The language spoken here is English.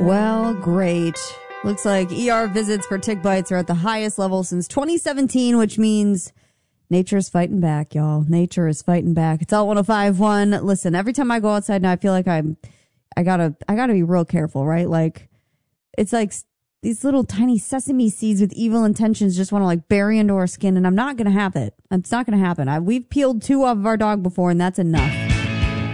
Well, great. Looks like ER visits for tick bites are at the highest level since 2017, which means nature is fighting back, y'all. Nature is fighting back. It's all 105.1. Listen, every time I go outside now, I feel like I gotta be real careful, right? Like, it's like these little tiny sesame seeds with evil intentions just want to like bury into our skin, and I'm not gonna have it. It's not gonna happen. We've peeled 2 off of our dog before, and that's enough.